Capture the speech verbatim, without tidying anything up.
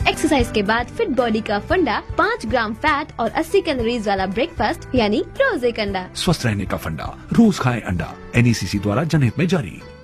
Exercise के बाद fit body का फंडा, पाँच ग्राम फैट और अस्सी कैलोरीज वाला ब्रेकफास्ट यानी रोज एक अंडा। स्वस्थ रहने का फंडा, रोज खाएं अंडा। एन ई सी सी द्वारा जनहित में जारी।